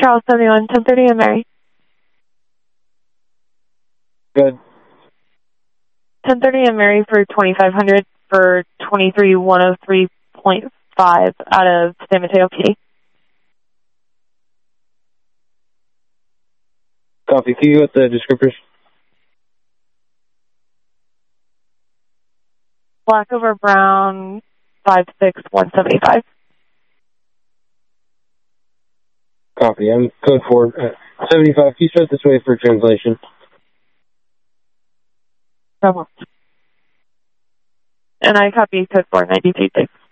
Charles 71, 1030 and Mary. Good. 1030 and Mary for 2500 for 23103.5 out of San Mateo PD. Copy. Can you get the descriptors? Black over brown, 56175. Copy. I'm code 4. 75. Can you start this way for translation? And I copy code 492.